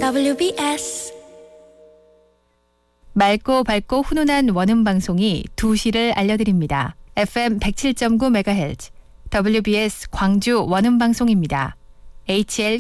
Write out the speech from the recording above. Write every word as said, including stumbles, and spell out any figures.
더블유비에스 맑고 밝고 훈훈한 원음 방송이 두 시를 알려드립니다. 에프엠 백칠 점 구 메가헤르츠 더블유비에스 광주 원음 방송입니다. 에이치엘